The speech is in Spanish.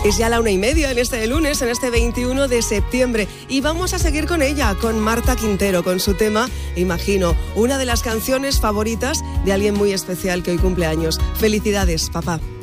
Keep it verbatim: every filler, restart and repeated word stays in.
Es ya la una y media en este lunes, en este veintiuno de septiembre. Y vamos a seguir con ella, con Marta Quintero, con su tema Imagino, una de las canciones favoritas de alguien muy especial que hoy cumple años. Felicidades, papá.